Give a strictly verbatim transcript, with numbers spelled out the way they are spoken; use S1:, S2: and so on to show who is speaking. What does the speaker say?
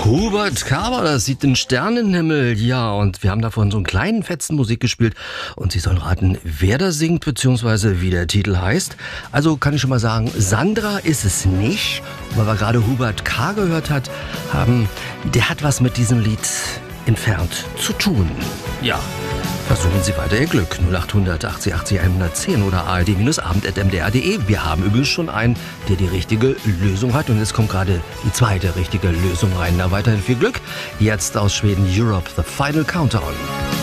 S1: Hubert K. das sieht den Sternenhimmel, ja, und wir haben davon so einen kleinen Fetzen Musik gespielt und Sie sollen raten, wer da singt, beziehungsweise wie der Titel heißt. Also kann ich schon mal sagen, Sandra ist es nicht, weil wir gerade Hubert K. gehört hat, haben, der hat was mit diesem Lied entfernt zu tun. Ja, versuchen Sie weiter Ihr Glück. null acht hundert achtzig achtzig hundertzehn oder a r d abend punkt m d r punkt d e. Wir haben übrigens schon einen, der die richtige Lösung hat. Und jetzt kommt gerade die zweite richtige Lösung rein. Na, weiterhin viel Glück. Jetzt aus Schweden, Europe, The Final Countdown.